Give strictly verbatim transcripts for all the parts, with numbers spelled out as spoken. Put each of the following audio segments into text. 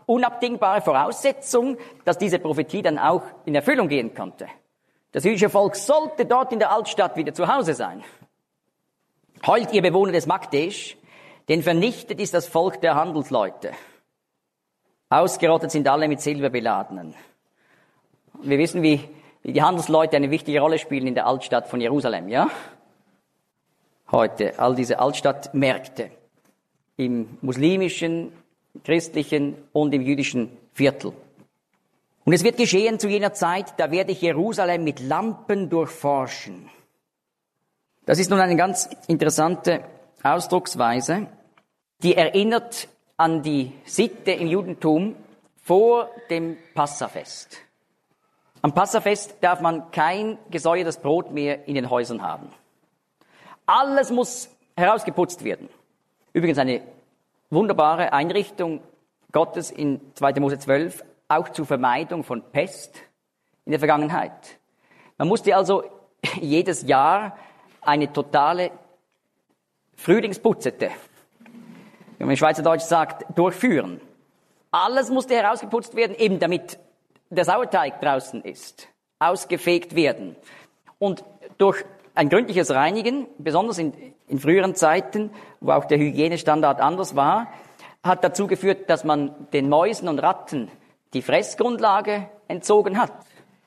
unabdingbare Voraussetzung, dass diese Prophetie dann auch in Erfüllung gehen konnte. Das jüdische Volk sollte dort in der Altstadt wieder zu Hause sein. Heult ihr Bewohner des Magdesch, denn vernichtet ist das Volk der Handelsleute. Ausgerottet sind alle mit Silber beladenen. Wir wissen, wie, wie die Handelsleute eine wichtige Rolle spielen in der Altstadt von Jerusalem, ja? Heute, all diese Altstadtmärkte im muslimischen, christlichen und im jüdischen Viertel. Und es wird geschehen zu jener Zeit, da werde ich Jerusalem mit Lampen durchforschen. Das ist nun eine ganz interessante Ausdrucksweise, die erinnert an die Sitte im Judentum vor dem Passafest. Am Passafest darf man kein gesäuertes Brot mehr in den Häusern haben. Alles muss herausgeputzt werden. Übrigens eine wunderbare Einrichtung Gottes in zweiter Mose zwölf, auch zur Vermeidung von Pest in der Vergangenheit. Man musste also jedes Jahr eine totale Frühlingsputzete, wie man in Schweizerdeutsch sagt, durchführen. Alles musste herausgeputzt werden, eben damit der Sauerteig draußen ist, ausgefegt werden. Und durch ein gründliches Reinigen, besonders in, in früheren Zeiten, wo auch der Hygienestandard anders war, hat dazu geführt, dass man den Mäusen und Ratten die Fressgrundlage entzogen hat.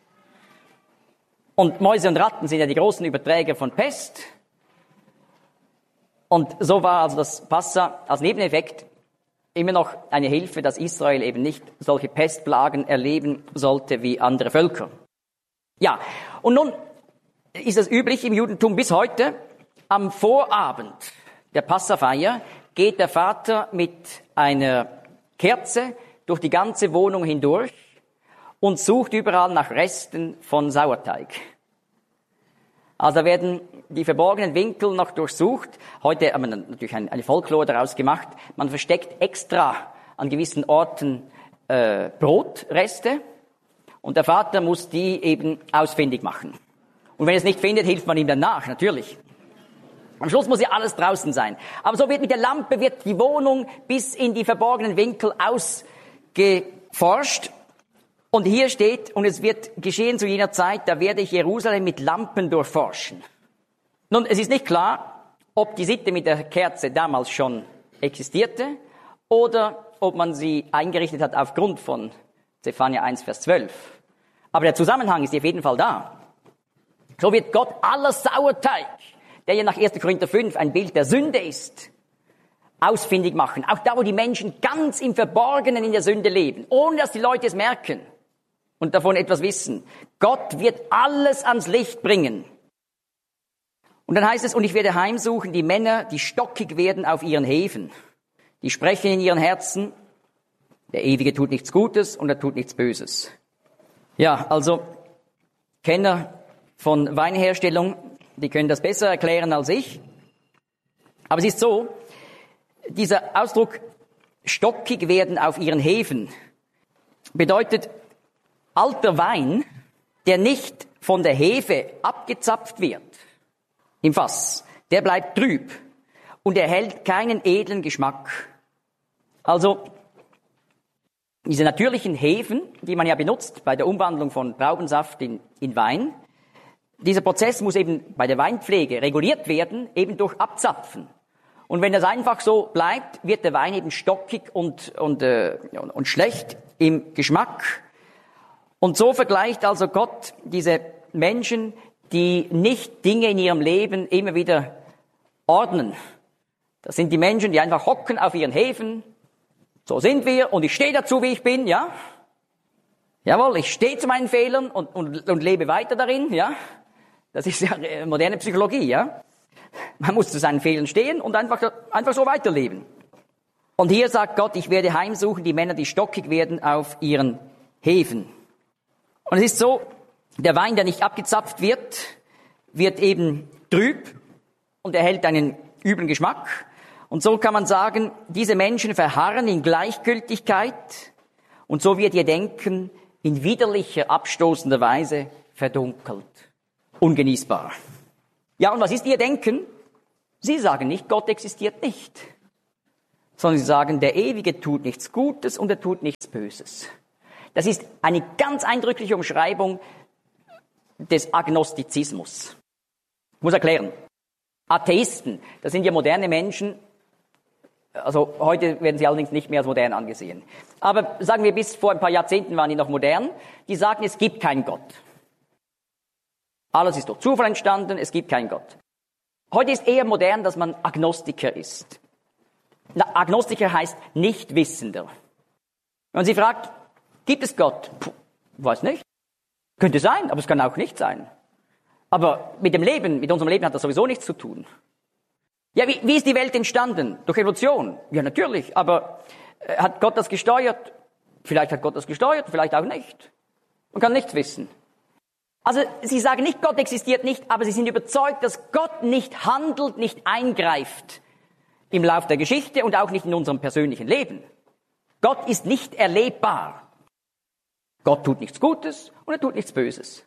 Und Mäuse und Ratten sind ja die großen Überträger von Pest. Und so war also das Passa als Nebeneffekt immer noch eine Hilfe, dass Israel eben nicht solche Pestplagen erleben sollte wie andere Völker. Ja, und nun ist es üblich im Judentum bis heute, am Vorabend der Passafeier geht der Vater mit einer Kerze durch die ganze Wohnung hindurch und sucht überall nach Resten von Sauerteig. Also werden die verborgenen Winkel noch durchsucht. Heute haben wir natürlich eine Folklore daraus gemacht. Man versteckt extra an gewissen Orten äh, Brotreste und der Vater muss die eben ausfindig machen. Und wenn er es nicht findet, hilft man ihm dann nach, natürlich. Am Schluss muss ja alles draußen sein. Aber so wird mit der Lampe wird die Wohnung bis in die verborgenen Winkel ausgeforscht. Und hier steht, und es wird geschehen zu jener Zeit, da werde ich Jerusalem mit Lampen durchforschen. Nun, es ist nicht klar, ob die Sitte mit der Kerze damals schon existierte oder ob man sie eingerichtet hat aufgrund von Zephania eins, Vers zwölf. Aber der Zusammenhang ist auf jeden Fall da. So wird Gott aller Sauerteig, der ja nach erster Korinther fünf ein Bild der Sünde ist, ausfindig machen. Auch da, wo die Menschen ganz im Verborgenen in der Sünde leben, ohne dass die Leute es merken und davon etwas wissen. Gott wird alles ans Licht bringen. Und dann heißt es, und ich werde heimsuchen die Männer, die stockig werden auf ihren Hefen. Die sprechen in ihren Herzen, der Ewige tut nichts Gutes und er tut nichts Böses. Ja, also Kenner von Weinherstellung, die können das besser erklären als ich. Aber es ist so, dieser Ausdruck stockig werden auf ihren Hefen bedeutet alter Wein, der nicht von der Hefe abgezapft wird im Fass, der bleibt trüb und erhält keinen edlen Geschmack. Also diese natürlichen Hefen, die man ja benutzt bei der Umwandlung von Traubensaft in, in Wein, dieser Prozess muss eben bei der Weinpflege reguliert werden, eben durch Abzapfen. Und wenn das einfach so bleibt, wird der Wein eben stockig und, und, äh, und schlecht im Geschmack. Und so vergleicht also Gott diese Menschen, die nicht Dinge in ihrem Leben immer wieder ordnen. Das sind die Menschen, die einfach hocken auf ihren Hefen. So sind wir und ich stehe dazu, wie ich bin, ja. Jawohl, ich stehe zu meinen Fehlern und, und, und lebe weiter darin, ja. Das ist ja moderne Psychologie, ja. Man muss zu seinen Fehlern stehen und einfach, einfach so weiterleben. Und hier sagt Gott, ich werde heimsuchen die Männer, die stockig werden auf ihren Hefen. Und es ist so, der Wein, der nicht abgezapft wird, wird eben trüb und erhält einen üblen Geschmack. Und so kann man sagen, diese Menschen verharren in Gleichgültigkeit und so wird ihr Denken in widerlicher, abstoßender Weise verdunkelt, ungenießbar. Ja, und was ist ihr Denken? Sie sagen nicht, Gott existiert nicht. sondern sie sagen, der Ewige tut nichts Gutes und er tut nichts Böses. Das ist eine ganz eindrückliche Umschreibung des Agnostizismus. Ich muss erklären. Atheisten, das sind ja moderne Menschen, also heute werden sie allerdings nicht mehr als modern angesehen. Aber sagen wir, bis vor ein paar Jahrzehnten waren die noch modern, die sagen, es gibt keinen Gott. Alles ist durch Zufall entstanden, es gibt keinen Gott. Heute ist eher modern, dass man Agnostiker ist. Na, Agnostiker heißt Nichtwissender. Wenn man sie fragt, gibt es Gott? Puh, weiß nicht. Könnte sein, aber es kann auch nicht sein. Aber mit dem Leben, mit unserem Leben hat das sowieso nichts zu tun. Ja, wie, wie ist die Welt entstanden? Durch Evolution? Ja, natürlich. Aber äh, hat Gott das gesteuert? Vielleicht hat Gott das gesteuert, vielleicht auch nicht. Man kann nichts wissen. Also, sie sagen nicht, Gott existiert nicht, aber sie sind überzeugt, dass Gott nicht handelt, nicht eingreift im Lauf der Geschichte und auch nicht in unserem persönlichen Leben. Gott ist nicht erlebbar. Gott tut nichts Gutes und er tut nichts Böses.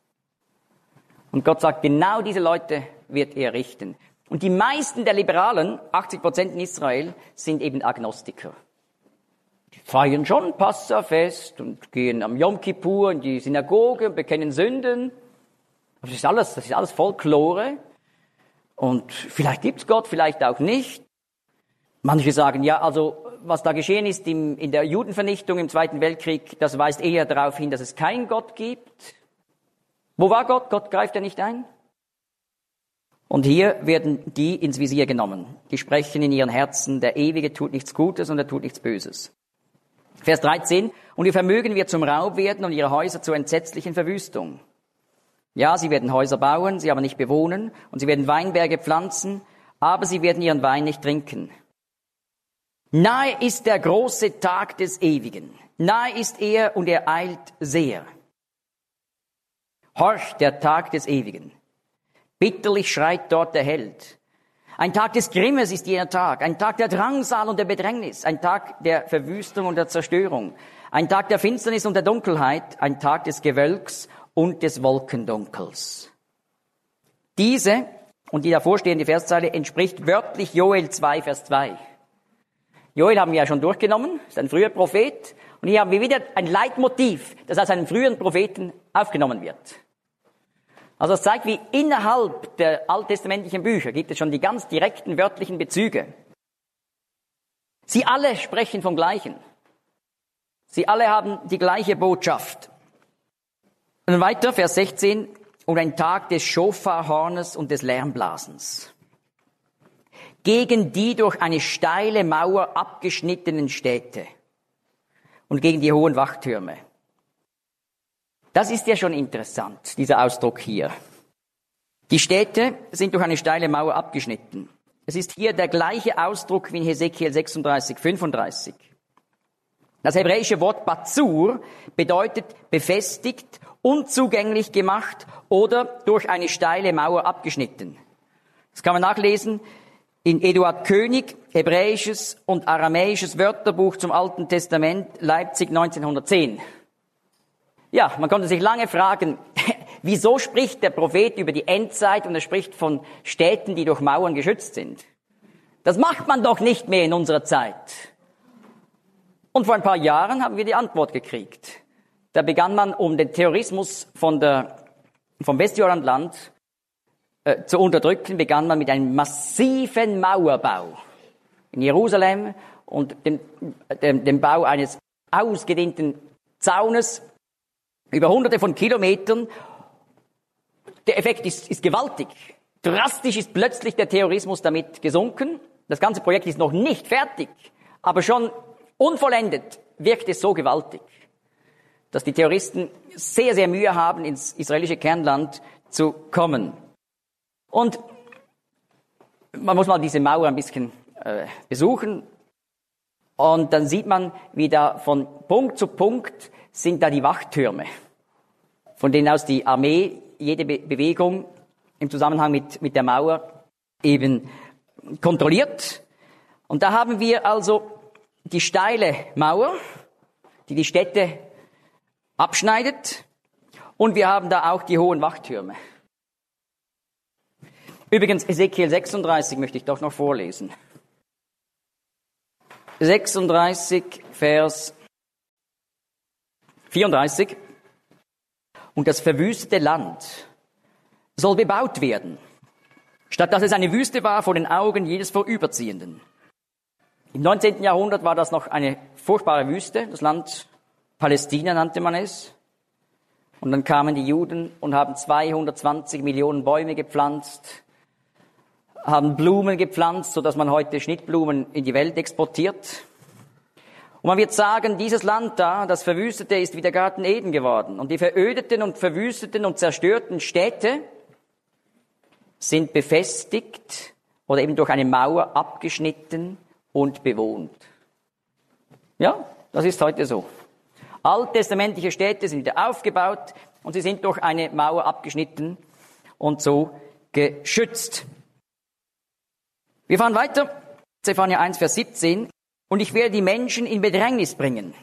Und Gott sagt, genau diese Leute wird er richten. Und die meisten der Liberalen, achtzig Prozent in Israel, sind eben Agnostiker. Die feiern schon Passafest und gehen am Yom Kippur in die Synagoge und bekennen Sünden. Aber das ist alles, das ist alles Folklore. Und vielleicht gibt's Gott, vielleicht auch nicht. Manche sagen, ja, also was da geschehen ist im, in der Judenvernichtung im Zweiten Weltkrieg, das weist eher darauf hin, dass es keinen Gott gibt. Wo war Gott? Gott greift ja nicht ein. Und hier werden die ins Visier genommen. Die sprechen in ihren Herzen, der Ewige tut nichts Gutes und er tut nichts Böses. Vers dreizehn, und ihr Vermögen wird zum Raub werden und ihre Häuser zur entsetzlichen Verwüstung. Ja, sie werden Häuser bauen, sie aber nicht bewohnen, und sie werden Weinberge pflanzen, aber sie werden ihren Wein nicht trinken. Nahe ist der große Tag des Ewigen. Nahe ist er und er eilt sehr. Horch, der Tag des Ewigen. Bitterlich schreit dort der Held. Ein Tag des Grimmes ist jener Tag, ein Tag der Drangsal und der Bedrängnis, ein Tag der Verwüstung und der Zerstörung, ein Tag der Finsternis und der Dunkelheit, ein Tag des Gewölks und des Wolkendunkels. Diese und die davorstehende Verszeile entspricht wörtlich Joel zwei, Vers zwei. Joel haben wir ja schon durchgenommen, ist ein früher Prophet, und hier haben wir wieder ein Leitmotiv, das aus einem früheren Propheten aufgenommen wird. Also es zeigt, wie innerhalb der alttestamentlichen Bücher gibt es schon die ganz direkten wörtlichen Bezüge. Sie alle sprechen vom Gleichen. Sie alle haben die gleiche Botschaft. Und weiter, Vers sechzehn, und ein Tag des Schofarhornes und des Lärmblasens. Gegen die durch eine steile Mauer abgeschnittenen Städte und gegen die hohen Wachtürme. Das ist ja schon interessant, dieser Ausdruck hier. Die Städte sind durch eine steile Mauer abgeschnitten. Es ist hier der gleiche Ausdruck wie in Hesekiel sechsunddreißig, fünfunddreißig. Das hebräische Wort Bazur bedeutet befestigt, unzugänglich gemacht oder durch eine steile Mauer abgeschnitten. Das kann man nachlesen in Eduard König, Hebräisches und Aramäisches Wörterbuch zum Alten Testament, Leipzig neunzehnhundertzehn. Ja, man konnte sich lange fragen, wieso spricht der Prophet über die Endzeit und er spricht von Städten, die durch Mauern geschützt sind? Das macht man doch nicht mehr in unserer Zeit. Und vor ein paar Jahren haben wir die Antwort gekriegt. Da begann man, um den Terrorismus von der, vom Westjordanland äh, zu unterdrücken, begann man mit einem massiven Mauerbau in Jerusalem und dem, dem, dem Bau eines ausgedehnten Zaunes über hunderte von Kilometern. Der Effekt ist, ist gewaltig. Drastisch ist plötzlich der Terrorismus damit gesunken. Das ganze Projekt ist noch nicht fertig, aber schon unvollendet wirkt es so gewaltig, dass die Terroristen sehr, sehr Mühe haben, ins israelische Kernland zu kommen. Und man muss mal diese Mauer ein bisschen äh, besuchen. Und dann sieht man, wie da von Punkt zu Punkt sind da die Wachtürme, von denen aus die Armee jede Be- Bewegung im Zusammenhang mit, mit der Mauer eben kontrolliert. Und da haben wir also die steile Mauer, die die Städte abschneidet. Und wir haben da auch die hohen Wachtürme. Übrigens, Hesekiel sechsunddreißig möchte ich doch noch vorlesen. sechsunddreißig, Vers vierunddreißig. Und das verwüstete Land soll bebaut werden, statt dass es eine Wüste war vor den Augen jedes Vorüberziehenden. Im neunzehnten Jahrhundert war das noch eine furchtbare Wüste, das Land Palästina nannte man es. Und dann kamen die Juden und haben zweihundertzwanzig Millionen Bäume gepflanzt, haben Blumen gepflanzt, sodass man heute Schnittblumen in die Welt exportiert. Und man wird sagen, dieses Land da, das Verwüstete, ist wie der Garten Eden geworden. Und die verödeten und verwüsteten und zerstörten Städte sind befestigt oder eben durch eine Mauer abgeschnitten und bewohnt. Ja, das ist heute so. Alttestamentliche Städte sind wieder aufgebaut und sie sind durch eine Mauer abgeschnitten und so geschützt. Wir fahren weiter. Zephania eins, Vers siebzehn. Und ich werde die Menschen in Bedrängnis bringen.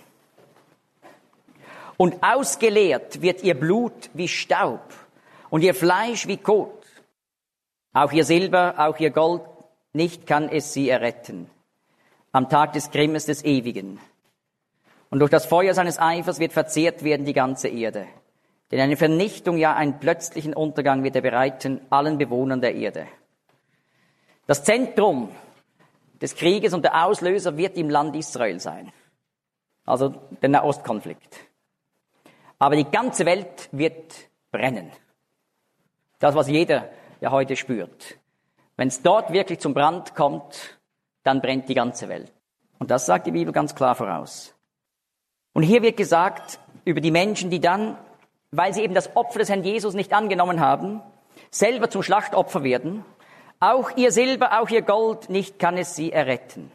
Und ausgeleert wird ihr Blut wie Staub und ihr Fleisch wie Kot. Auch ihr Silber, auch ihr Gold, nicht kann es sie erretten. Am Tag des Grimmes des Ewigen. Und durch das Feuer seines Eifers wird verzehrt werden die ganze Erde. Denn eine Vernichtung, ja einen plötzlichen Untergang wird er bereiten allen Bewohnern der Erde. Das Zentrum des Krieges und der Auslöser wird im Land Israel sein. Also der Nahostkonflikt. Aber die ganze Welt wird brennen. Das, was jeder ja heute spürt. Wenn es dort wirklich zum Brand kommt, dann brennt die ganze Welt. Und das sagt die Bibel ganz klar voraus. Und hier wird gesagt über die Menschen, die dann, weil sie eben das Opfer des Herrn Jesus nicht angenommen haben, selber zum Schlachtopfer werden. Auch ihr Silber, auch ihr Gold, nicht kann es sie erretten.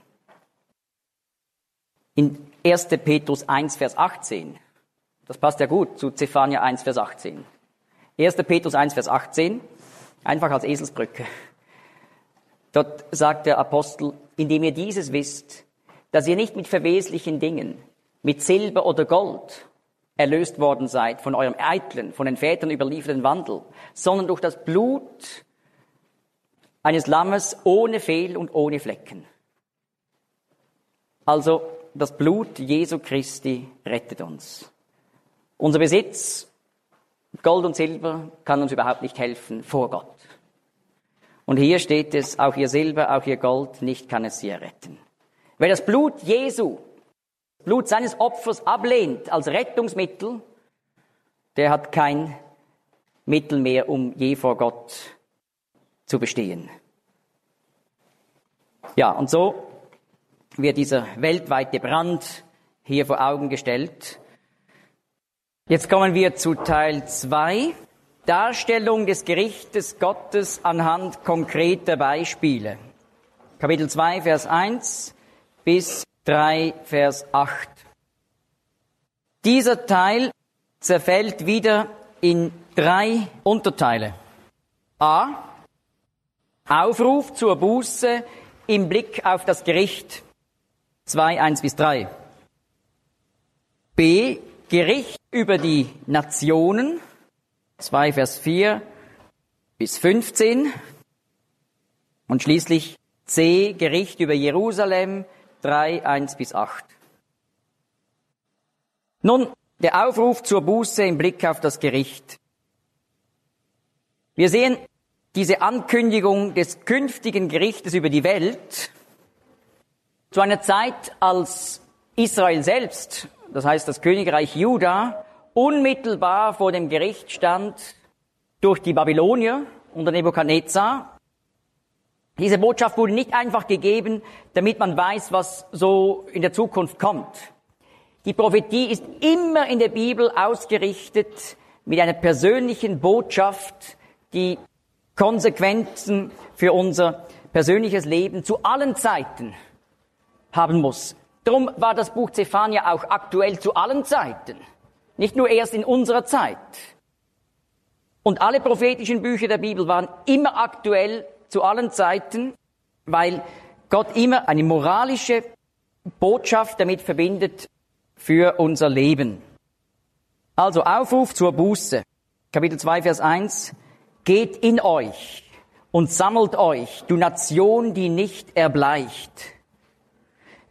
In erster Petrus eins, Vers achtzehn. Das passt ja gut zu Zephania eins, Vers achtzehn. erster Petrus eins, Vers achtzehn. Einfach als Eselsbrücke. Dort sagt der Apostel, indem ihr dieses wisst, dass ihr nicht mit verweslichen Dingen, mit Silber oder Gold erlöst worden seid von eurem eitlen, von den Vätern überlieferten Wandel, sondern durch das Blut eines Lammes ohne Fehl und ohne Flecken. Also das Blut Jesu Christi rettet uns. Unser Besitz, Gold und Silber, kann uns überhaupt nicht helfen vor Gott. Und hier steht es, auch ihr Silber, auch ihr Gold, nicht kann es sie erretten. Wer das Blut Jesu, Blut seines Opfers ablehnt als Rettungsmittel, der hat kein Mittel mehr, um je vor Gott zu bestehen. Ja, und so wird dieser weltweite Brand hier vor Augen gestellt. Jetzt kommen wir zu Teil zwei, Darstellung des Gerichtes Gottes anhand konkreter Beispiele. Kapitel zwei, Vers eins bis drei, Vers acht. Dieser Teil zerfällt wieder in drei Unterteile. A. Aufruf zur Buße im Blick auf das Gericht. zwei, eins bis drei. B. Gericht über die Nationen. zwei, Vers vier bis fünfzehn. Und schließlich C. Gericht über Jerusalem. drei, eins bis acht. Nun, der Aufruf zur Buße im Blick auf das Gericht. Wir sehen diese Ankündigung des künftigen Gerichtes über die Welt zu einer Zeit, als Israel selbst, das heißt das Königreich Juda, unmittelbar vor dem Gericht stand durch die Babylonier unter Nebukadnezar. Diese Botschaft wurde nicht einfach gegeben, damit man weiß, was so in der Zukunft kommt. Die Prophetie ist immer in der Bibel ausgerichtet mit einer persönlichen Botschaft, die Konsequenzen für unser persönliches Leben zu allen Zeiten haben muss. Darum war das Buch Zephania auch aktuell zu allen Zeiten, nicht nur erst in unserer Zeit. Und alle prophetischen Bücher der Bibel waren immer aktuell zu allen Zeiten, weil Gott immer eine moralische Botschaft damit verbindet für unser Leben. Also Aufruf zur Buße. Kapitel zwei, Vers eins. Geht in euch und sammelt euch, du Nation, die nicht erbleicht.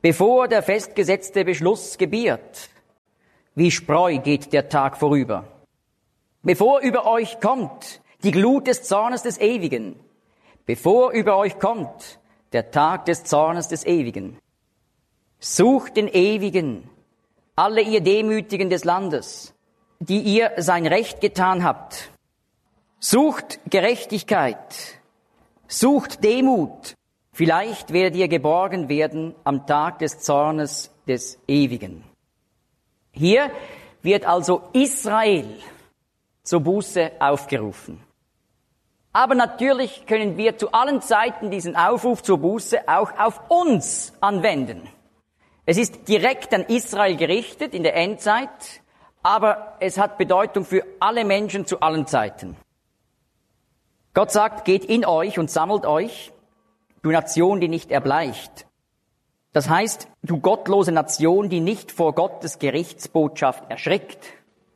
bevor der festgesetzte Beschluss gebiert. Wie Spreu geht der Tag vorüber. Bevor über euch kommt die Glut des Zornes des Ewigen. Bevor über euch kommt der Tag des Zornes des Ewigen. Sucht den Ewigen, alle ihr Demütigen des Landes, die ihr sein Recht getan habt. Sucht Gerechtigkeit, sucht Demut. Vielleicht werdet ihr geborgen werden am Tag des Zornes des Ewigen. Hier wird also Israel zur Buße aufgerufen. Aber natürlich können wir zu allen Zeiten diesen Aufruf zur Buße auch auf uns anwenden. Es ist direkt an Israel gerichtet in der Endzeit, aber es hat Bedeutung für alle Menschen zu allen Zeiten. Gott sagt, geht in euch und sammelt euch, du Nation, die nicht erbleicht. Das heißt, du gottlose Nation, die nicht vor Gottes Gerichtsbotschaft erschrickt.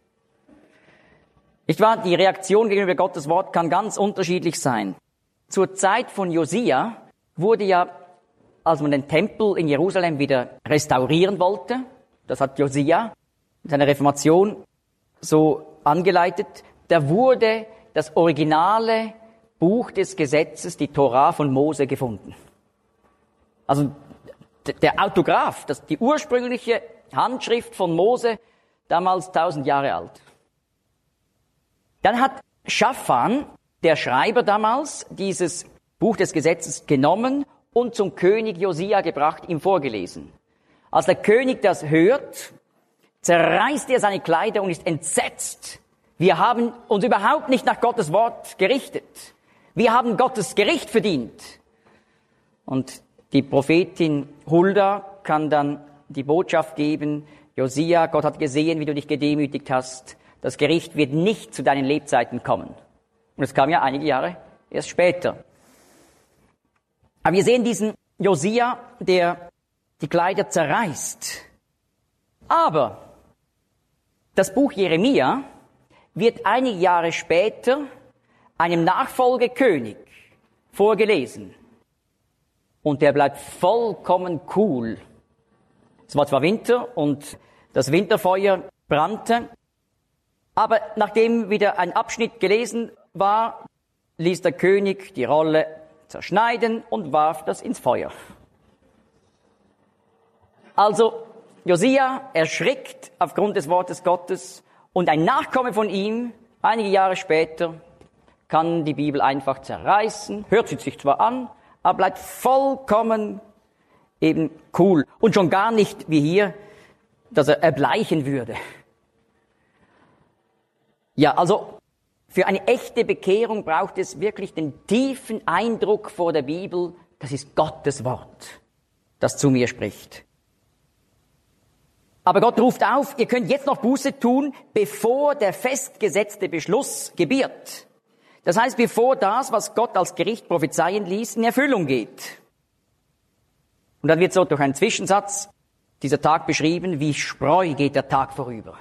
Nicht wahr? Die Reaktion gegenüber Gottes Wort kann ganz unterschiedlich sein. Zur Zeit von Josia wurde ja, als man den Tempel in Jerusalem wieder restaurieren wollte, das hat Josia in seiner Reformation so angeleitet, da wurde das originale Buch des Gesetzes, die Tora von Mose, gefunden. Also der Autograph, das, die ursprüngliche Handschrift von Mose, damals tausend Jahre alt. Dann hat Schaphan, der Schreiber damals, dieses Buch des Gesetzes genommen und zum König Josia gebracht, ihm vorgelesen. Als der König das hört, zerreißt er seine Kleider und ist entsetzt. Wir haben uns überhaupt nicht nach Gottes Wort gerichtet. Wir haben Gottes Gericht verdient. Und die Prophetin Hulda kann dann die Botschaft geben, Josia, Gott hat gesehen, wie du dich gedemütigt hast. Das Gericht wird nicht zu deinen Lebzeiten kommen. Und es kam ja einige Jahre erst später. Aber wir sehen diesen Josia, der die Kleider zerreißt. Aber das Buch Jeremia wird einige Jahre später einem Nachfolgekönig vorgelesen. Und der bleibt vollkommen cool. Es war zwar Winter und das Winterfeuer brannte, aber nachdem wieder ein Abschnitt gelesen war, ließ der König die Rolle zerschneiden und warf das ins Feuer. Also Josia erschrickt aufgrund des Wortes Gottes und ein Nachkomme von ihm, einige Jahre später, kann die Bibel einfach zerreißen, hört sie sich zwar an, aber bleibt vollkommen eben cool. Und schon gar nicht wie hier, dass er erbleichen würde. Ja, also für eine echte Bekehrung braucht es wirklich den tiefen Eindruck vor der Bibel, das ist Gottes Wort, das zu mir spricht. Aber Gott ruft auf, ihr könnt jetzt noch Buße tun, bevor der festgesetzte Beschluss gebiert. Das heißt, bevor das, was Gott als Gericht prophezeien ließ, in Erfüllung geht. Und dann wird so durch einen Zwischensatz dieser Tag beschrieben, wie Spreu geht der Tag vorüber.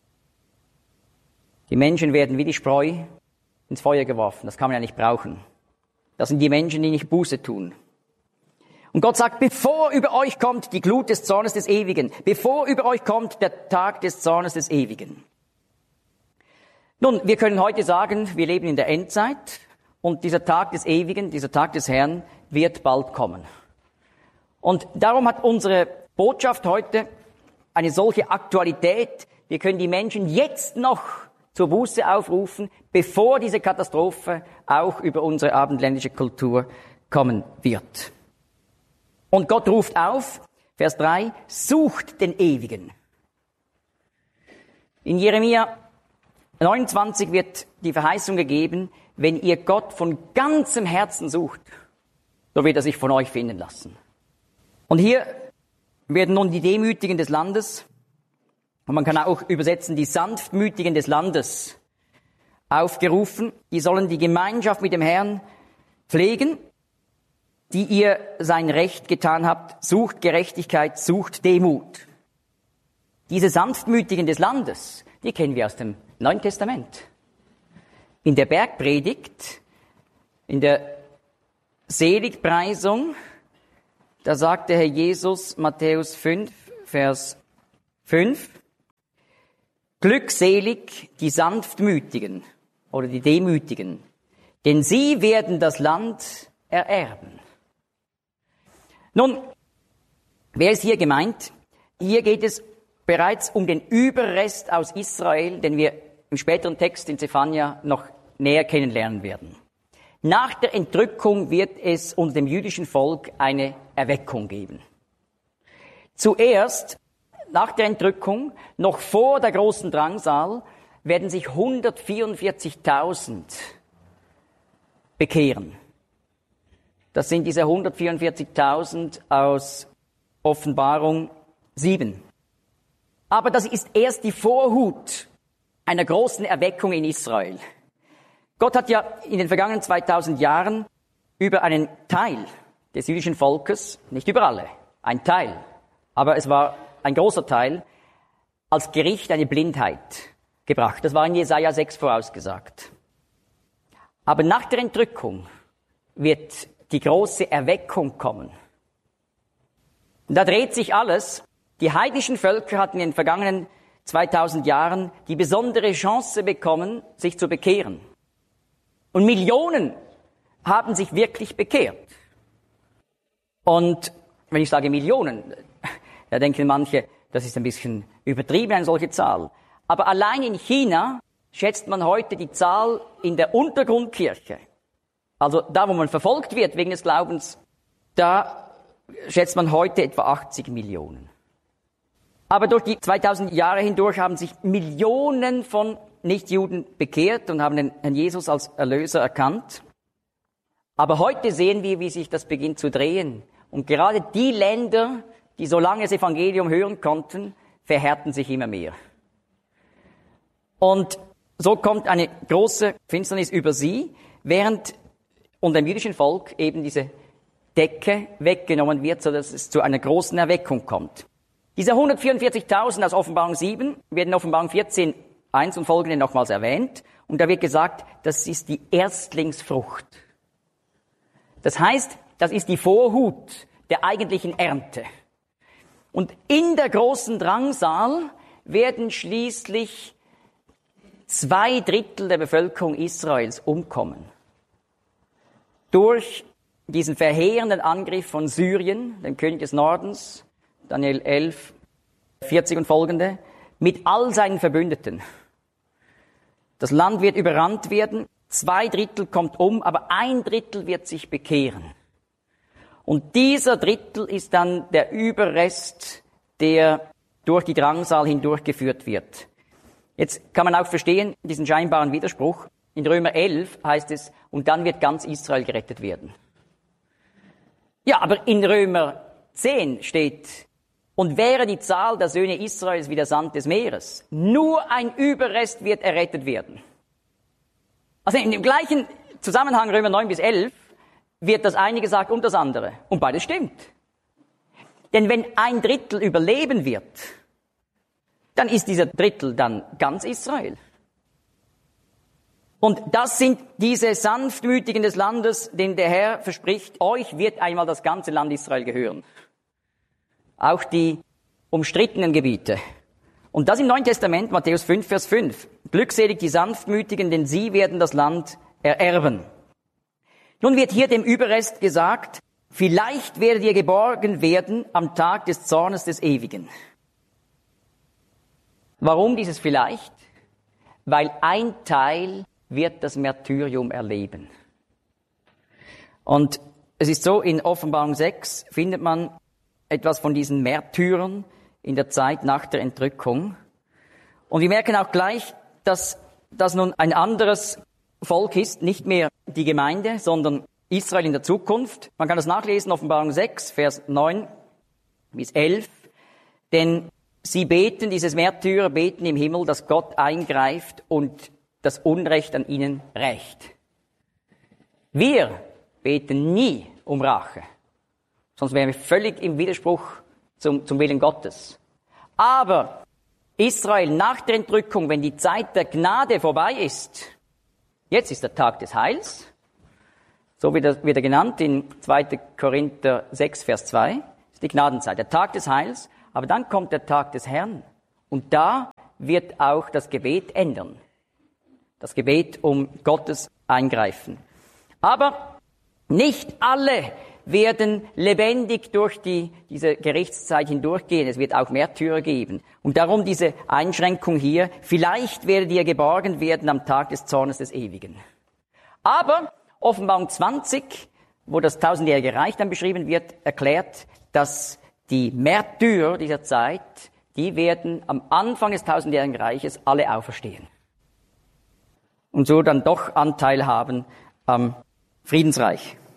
Die Menschen werden wie die Spreu ins Feuer geworfen. Das kann man ja nicht brauchen. Das sind die Menschen, die nicht Buße tun. Und Gott sagt, bevor über euch kommt die Glut des Zornes des Ewigen, bevor über euch kommt der Tag des Zornes des Ewigen. Nun, wir können heute sagen, wir leben in der Endzeit und dieser Tag des Ewigen, dieser Tag des Herrn wird bald kommen. Und darum hat unsere Botschaft heute eine solche Aktualität. Wir können die Menschen jetzt noch zur Buße aufrufen, bevor diese Katastrophe auch über unsere abendländische Kultur kommen wird. Und Gott ruft auf, Vers drei, sucht den Ewigen. In Jeremia neunundzwanzig wird die Verheißung gegeben, wenn ihr Gott von ganzem Herzen sucht, so wird er sich von euch finden lassen. Und hier werden nun die Demütigen des Landes, und man kann auch übersetzen, die Sanftmütigen des Landes, aufgerufen. Die sollen die Gemeinschaft mit dem Herrn pflegen, die ihr sein Recht getan habt, sucht Gerechtigkeit, sucht Demut. Diese Sanftmütigen des Landes, die kennen wir aus dem Neuen Testament. In der Bergpredigt, in der Seligpreisung, Da sagt der Herr Jesus, Matthäus fünf, Vers fünf, glückselig die Sanftmütigen oder die Demütigen, denn sie werden das Land ererben. Nun, wer ist hier gemeint? Hier geht es bereits um den Überrest aus Israel, den wir im späteren Text in Zephania noch näher kennenlernen werden. Nach der Entrückung wird es unter dem jüdischen Volk eine Erweckung geben. Zuerst, nach der Entrückung, noch vor der großen Drangsal, werden sich hundertvierundvierzigtausend bekehren. Das sind diese hundertvierundvierzigtausend aus Offenbarung sieben. Aber das ist erst die Vorhut einer großen Erweckung in Israel. Gott hat ja in den vergangenen zweitausend Jahren über einen Teil des jüdischen Volkes, nicht über alle, ein Teil, aber es war ein großer Teil, als Gericht eine Blindheit gebracht. Das war in Jesaja sechs vorausgesagt. Aber nach der Entrückung wird die große Erweckung kommen. Und da dreht sich alles. Die heidnischen Völker hatten in den vergangenen zweitausend Jahren die besondere Chance bekommen, sich zu bekehren. Und Millionen haben sich wirklich bekehrt. Und wenn ich sage Millionen, da denken manche, das ist ein bisschen übertrieben, eine solche Zahl. Aber allein in China schätzt man heute die Zahl in der Untergrundkirche. Also da, wo man verfolgt wird wegen des Glaubens, da schätzt man heute etwa achtzig Millionen. Aber durch die zweitausend Jahre hindurch haben sich Millionen von Nichtjuden bekehrt und haben den Herrn Jesus als Erlöser erkannt. Aber heute sehen wir, wie sich das beginnt zu drehen. Und gerade die Länder, die so lange das Evangelium hören konnten, verhärten sich immer mehr. Und so kommt eine große Finsternis über sie, während unter dem jüdischen Volk eben diese Decke weggenommen wird, sodass es zu einer großen Erweckung kommt. Diese hundertvierundvierzigtausend aus Offenbarung sieben werden in Offenbarung vierzehn, eins und folgende nochmals erwähnt. Und da wird gesagt, das ist die Erstlingsfrucht. Das heißt, das ist die Vorhut der eigentlichen Ernte. Und in der großen Drangsal werden schließlich zwei Drittel der Bevölkerung Israels umkommen. Durch diesen verheerenden Angriff von Syrien, dem König des Nordens, Daniel elf, vierzig und folgende, mit all seinen Verbündeten. Das Land wird überrannt werden, zwei Drittel kommt um, aber ein Drittel wird sich bekehren. Und dieser Drittel ist dann der Überrest, der durch die Drangsal hindurchgeführt wird. Jetzt kann man auch verstehen, diesen scheinbaren Widerspruch. In Römer elf heißt es, und dann wird ganz Israel gerettet werden. Ja, aber in Römer zehn steht, und wäre die Zahl der Söhne Israels wie der Sand des Meeres, nur ein Überrest wird errettet werden. Also in dem gleichen Zusammenhang Römer neun bis elf wird das eine gesagt und das andere. Und beides stimmt. Denn wenn ein Drittel überleben wird, dann ist dieser Drittel dann ganz Israel. Und das sind diese Sanftmütigen des Landes, denen der Herr verspricht, euch wird einmal das ganze Land Israel gehören. Auch die umstrittenen Gebiete. Und das im Neuen Testament, Matthäus fünf, Vers fünf. Glückselig die Sanftmütigen, denn sie werden das Land ererben. Nun wird hier dem Überrest gesagt, vielleicht werdet ihr geborgen werden am Tag des Zornes des Ewigen. Warum dieses vielleicht? Weil ein Teil wird das Märtyrium erleben. Und es ist so, in Offenbarung sechs findet man etwas von diesen Märtyrern in der Zeit nach der Entrückung. Und wir merken auch gleich, dass das nun ein anderes Volk ist, nicht mehr die Gemeinde, sondern Israel in der Zukunft. Man kann das nachlesen, Offenbarung sechs, Vers neun bis elf. Denn sie beten, dieses Märtyrer beten im Himmel, dass Gott eingreift und das Unrecht an ihnen rächt. Wir beten nie um Rache. Sonst wären wir völlig im Widerspruch zum, zum Willen Gottes. Aber Israel nach der Entrückung, wenn die Zeit der Gnade vorbei ist, jetzt ist der Tag des Heils, So wird er, wird er genannt in zweiter Korinther sechs, Vers zwei. Das ist die Gnadenzeit, der Tag des Heils. Aber dann kommt der Tag des Herrn. Und da wird auch das Gebet ändern. Das Gebet um Gottes Eingreifen. Aber nicht alle werden lebendig durch die, diese Gerichtszeit hindurchgehen. Es wird auch Märtyrer geben. Und darum diese Einschränkung hier. Vielleicht werdet ihr geborgen werden am Tag des Zornes des Ewigen. Aber Offenbarung zwanzig, wo das tausendjährige Reich dann beschrieben wird, erklärt, dass die Märtyrer dieser Zeit, die werden am Anfang des tausendjährigen Reiches alle auferstehen. Und so dann doch Anteil haben am Friedensreich.